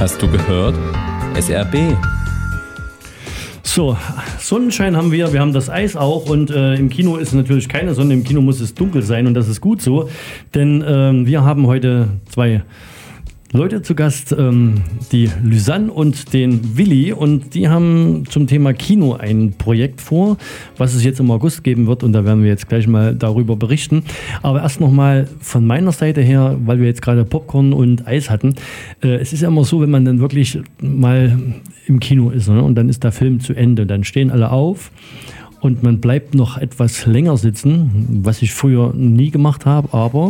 Hast du gehört? SRB. So, Sonnenschein haben wir haben das Eis auch und im Kino ist natürlich keine Sonne, im Kino muss es dunkel sein und das ist gut so, denn wir haben heute zwei Leute zu Gast, die Lysanne und den Willi, und die haben zum Thema Kino ein Projekt vor, was es jetzt im August geben wird, und da werden wir jetzt gleich mal darüber berichten. Aber erst nochmal von meiner Seite her, weil wir jetzt gerade Popcorn und Eis hatten. Es ist ja immer so, wenn man dann wirklich mal im Kino ist, ne, und dann ist der Film zu Ende, dann stehen alle auf und man bleibt noch etwas länger sitzen, was ich früher nie gemacht habe, aber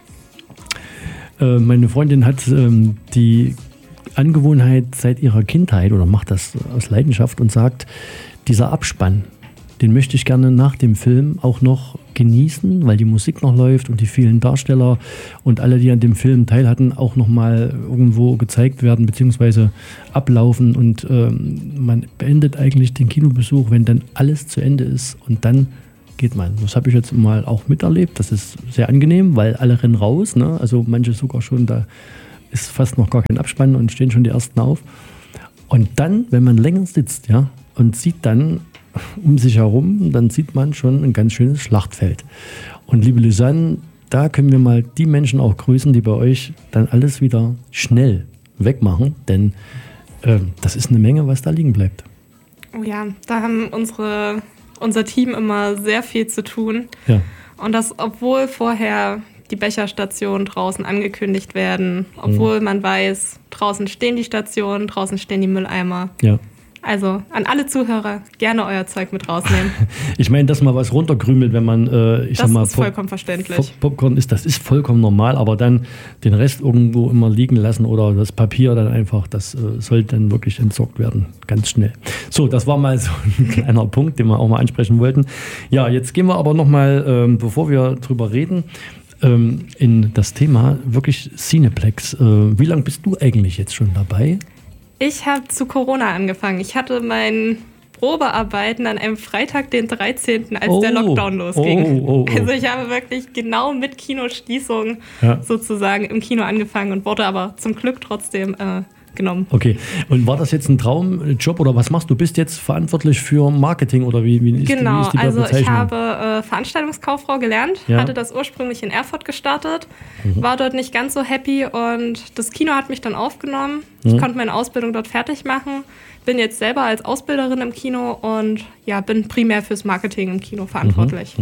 meine Freundin hat die Angewohnheit seit ihrer Kindheit oder macht das aus Leidenschaft und sagt, dieser Abspann, den möchte ich gerne nach dem Film auch noch genießen, weil die Musik noch läuft und die vielen Darsteller und alle, die an dem Film teil hatten, auch noch mal irgendwo gezeigt werden bzw. ablaufen, und man beendet eigentlich den Kinobesuch, wenn dann alles zu Ende ist, und dann geht man. Das habe ich jetzt mal auch miterlebt. Das ist sehr angenehm, weil alle rennen raus, ne? Also manche sogar schon, da ist fast noch gar kein Abspann und stehen schon die Ersten auf. Und dann, wenn man länger sitzt, ja, und sieht dann um sich herum, dann sieht man schon ein ganz schönes Schlachtfeld. Und liebe Lysanne, da können wir mal die Menschen auch grüßen, die bei euch dann alles wieder schnell wegmachen, denn das ist eine Menge, was da liegen bleibt. Oh ja, da haben unser Team immer sehr viel zu tun. Ja. Und das, obwohl vorher die Becherstationen draußen angekündigt werden, obwohl man weiß, draußen stehen die Stationen, draußen stehen die Mülleimer. Ja. Also an alle Zuhörer, gerne euer Zeug mit rausnehmen. Ich meine, dass mal was runterkrümelt, wenn man, das ist vollkommen verständlich. Popcorn ist, das ist vollkommen normal, aber dann den Rest irgendwo immer liegen lassen oder das Papier dann einfach, das sollte dann wirklich entsorgt werden, ganz schnell. So, das war mal so ein kleiner Punkt, den wir auch mal ansprechen wollten. Ja, jetzt gehen wir aber nochmal, bevor wir drüber reden, in das Thema wirklich Cineplex. Wie lange bist du eigentlich jetzt schon dabei? Ich habe zu Corona angefangen. Ich hatte mein Probearbeiten an einem Freitag, den 13., als der Lockdown losging. Also ich habe wirklich genau mit Kinoschließung sozusagen im Kino angefangen und wurde aber zum Glück trotzdem genommen. Okay, und war das jetzt ein Traumjob oder was machst du? Bist jetzt verantwortlich für Marketing oder wie ist die Genau, also Bezeichnung? Ich habe Veranstaltungskauffrau gelernt, hatte das ursprünglich in Erfurt gestartet, war dort nicht ganz so happy und das Kino hat mich dann aufgenommen. Ich konnte meine Ausbildung dort fertig machen, bin jetzt selber als Ausbilderin im Kino und ja, bin primär fürs Marketing im Kino verantwortlich.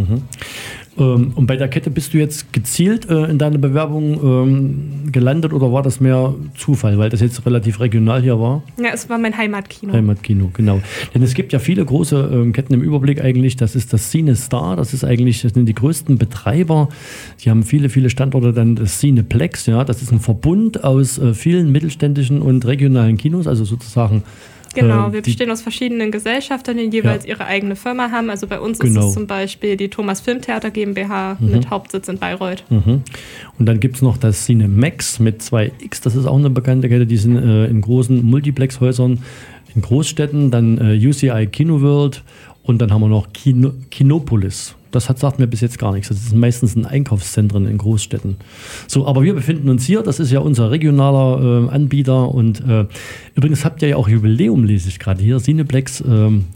Und bei der Kette bist du jetzt gezielt in deiner Bewerbung gelandet oder war das mehr Zufall, weil das jetzt relativ regional hier war? Ja, es war mein Heimatkino. Heimatkino, genau. Denn es gibt ja viele große Ketten im Überblick eigentlich. Das ist das CineStar, das sind die größten Betreiber. Die haben viele, viele Standorte, dann das Cineplex, ja, das ist ein Verbund aus vielen mittelständischen und regionalen Kinos, also sozusagen. Genau, wir bestehen aus verschiedenen Gesellschaftern, die jeweils ihre eigene Firma haben. Also bei uns ist es zum Beispiel die Thomas Filmtheater GmbH mit Hauptsitz in Bayreuth. Und dann gibt es noch das Cinemax mit 2X, das ist auch eine bekannte Kette, die sind in großen Multiplex-Häusern in Großstädten, dann UCI Kinoworld und dann haben wir noch Kinopolis. Das sagt mir bis jetzt gar nichts. Das ist meistens in Einkaufszentren in Großstädten. So, aber wir befinden uns hier. Das ist ja unser regionaler Anbieter. Und übrigens habt ihr ja auch Jubiläum, lese ich gerade hier. Cineplex,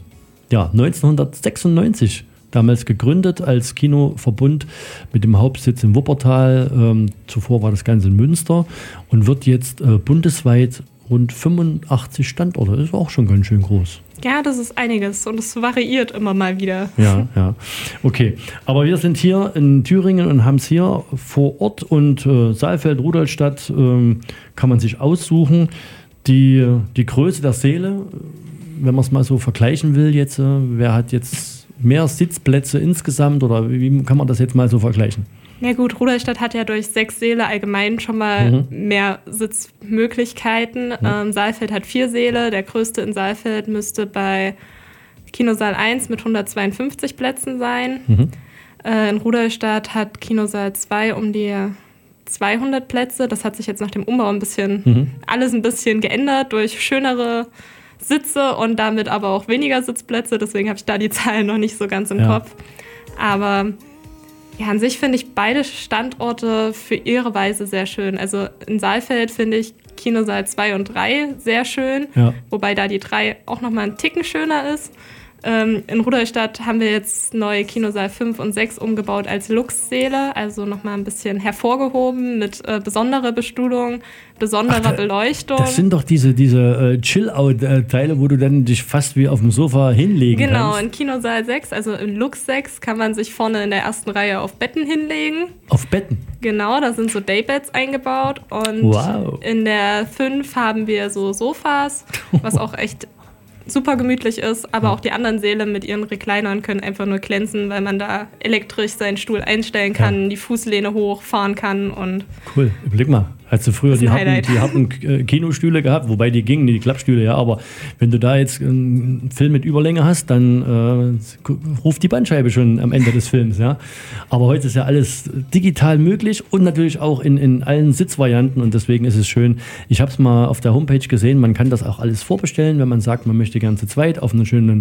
1996 damals gegründet als Kinoverbund mit dem Hauptsitz in Wuppertal. Zuvor war das Ganze in Münster und wird jetzt bundesweit rund 85 Standorte. Das ist auch schon ganz schön groß. Ja, das ist einiges und es variiert immer mal wieder. Ja. Okay, aber wir sind hier in Thüringen und haben es hier vor Ort und Saalfeld, Rudolstadt kann man sich aussuchen. Die Größe der Säle, wenn man es mal so vergleichen will jetzt, wer hat jetzt mehr Sitzplätze insgesamt oder wie kann man das jetzt mal so vergleichen? Ja gut, Rudolstadt hat ja durch 6 Säle allgemein schon mal mehr Sitzmöglichkeiten. Saalfeld hat 4 Säle. Der größte in Saalfeld müsste bei Kinosaal 1 mit 152 Plätzen sein. In Rudolstadt hat Kinosaal 2 um die 200 Plätze. Das hat sich jetzt nach dem Umbau alles ein bisschen geändert durch schönere Sitze und damit aber auch weniger Sitzplätze. Deswegen habe ich da die Zahlen noch nicht so ganz im Kopf. Aber ja, an sich finde ich beide Standorte für ihre Weise sehr schön. Also in Saalfeld, finde ich, Kinosaal 2 und 3 sehr schön, wobei da die 3 auch nochmal einen Ticken schöner ist. In Rudolstadt haben wir jetzt neue Kinosaal 5 und 6 umgebaut als Luxsäle, also nochmal ein bisschen hervorgehoben mit besonderer Bestuhlung, besonderer Beleuchtung. Das sind doch diese Chill-Out-Teile, wo du dann dich fast wie auf dem Sofa hinlegen kannst. Genau, in Kinosaal 6, also in Lux 6, kann man sich vorne in der ersten Reihe auf Betten hinlegen. Auf Betten? Genau, da sind so Daybeds eingebaut und in der 5 haben wir so Sofas, was auch echt super gemütlich ist, aber auch die anderen Säle mit ihren Reclinern können einfach nur glänzen, weil man da elektrisch seinen Stuhl einstellen kann, die Fußlehne hochfahren kann. Und cool, überleg mal. Als du früher die hatten Kinostühle gehabt, wobei die gingen, die Klappstühle, ja, aber wenn du da jetzt einen Film mit Überlänge hast, dann ruft die Bandscheibe schon am Ende des Films, ja. Aber heute ist ja alles digital möglich und natürlich auch in allen Sitzvarianten und deswegen ist es schön. Ich habe es mal auf der Homepage gesehen, man kann das auch alles vorbestellen, wenn man sagt, man möchte gerne zu zweit auf einer schönen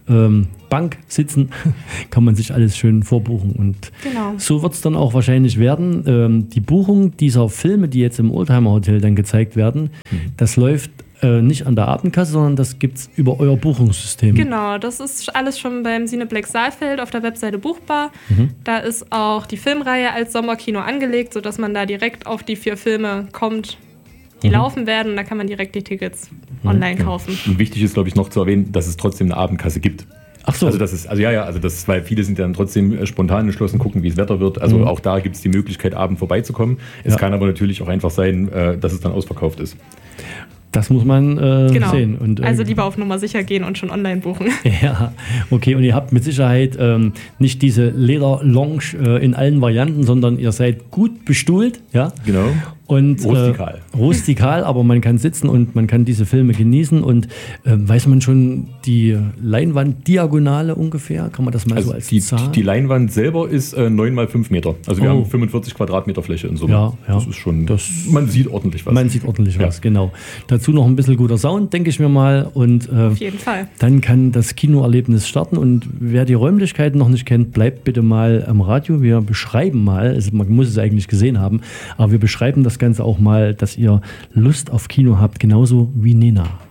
Bank sitzen, kann man sich alles schön vorbuchen und so wird es dann auch wahrscheinlich werden. Die Buchung dieser Filme, die jetzt im Oldtimer Hotel dann gezeigt werden, das läuft nicht an der Abendkasse, sondern das gibt es über euer Buchungssystem. Genau, das ist alles schon beim Cineplex Saalfeld auf der Webseite buchbar. Da ist auch die Filmreihe als Sommerkino angelegt, sodass man da direkt auf die 4 Filme kommt, die laufen werden. Und da kann man direkt die Tickets online kaufen. Und wichtig ist, glaube ich, noch zu erwähnen, dass es trotzdem eine Abendkasse gibt. Ach so. Also das ist, weil viele sind dann trotzdem spontan entschlossen, gucken, wie es Wetter wird. Also auch da gibt es die Möglichkeit, abend vorbeizukommen. Es kann aber natürlich auch einfach sein, dass es dann ausverkauft ist. Das muss man sehen. Und, also lieber auf Nummer sicher gehen und schon online buchen. Ja, okay. Und ihr habt mit Sicherheit nicht diese Leder-Lounge in allen Varianten, sondern ihr seid gut bestuhlt. Ja? Genau. Und, rustikal, aber man kann sitzen und man kann diese Filme genießen. Und weiß man schon die Leinwanddiagonale ungefähr? Kann man das mal so als Zahl? Die Leinwand selber ist 9 mal 5 Meter. Also wir haben 45 Quadratmeter Fläche in Summe. Ja. Das ist schon, man sieht ordentlich was. Man sieht ordentlich was, genau. Dazu noch ein bisschen guter Sound, denke ich mir mal. Und auf jeden Fall. Dann kann das Kinoerlebnis starten. Und wer die Räumlichkeiten noch nicht kennt, bleibt bitte mal am Radio. Wir beschreiben mal, also man muss es eigentlich gesehen haben, aber wir beschreiben das Ganze auch mal, dass ihr Lust auf Kino habt, genauso wie Nena.